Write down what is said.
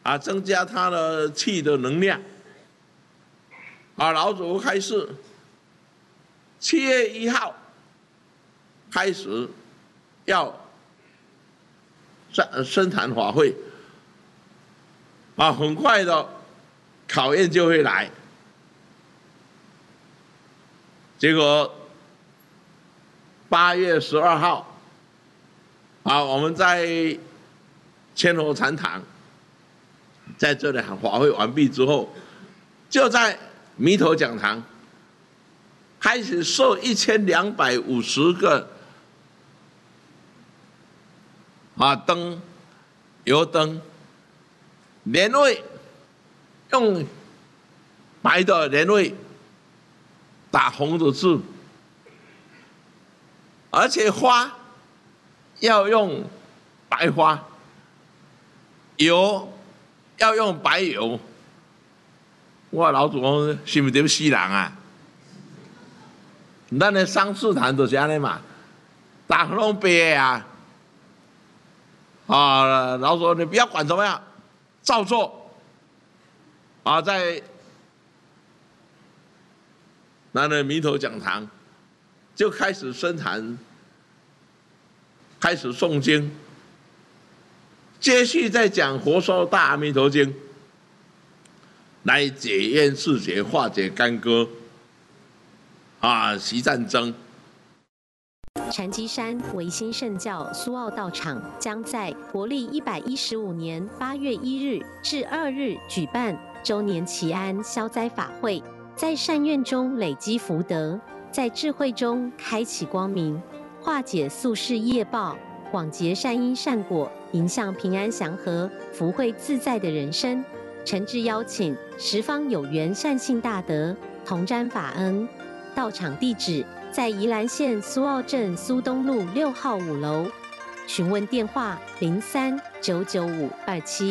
增加他的气的能量。老祖开示，7月1号开始要生产法会，很快的考验就会来。结果8月12号，我们在千佛禅堂，在这里法会完毕之后，就在弥陀讲堂开始设1250个灯，油灯，莲位用白的莲位打红的字，而且花要用白花，油要用白油。我老祖讲是不是对死人啊？咱的丧事坛就是安尼嘛，大家拢白的啊。老祖你不要管怎么样，照做。在咱的弥陀讲堂就开始生产，开始诵经，接续再讲《佛说大阿弥陀经》。来解冤释结，化解干戈，习战争。 禅机山维新圣教苏澳道场将在国历115年8月1日至2日举办周年祈安消灾法会，在善愿中累积福德，在智慧中开启光明，化解宿世业报，广结善因善果，迎向平安祥和、福慧自在的人生。诚挚邀请十方有缘善信大德同沾法恩。到场地址在宜兰县苏澳镇苏东路6号5楼，询问电话03-99527。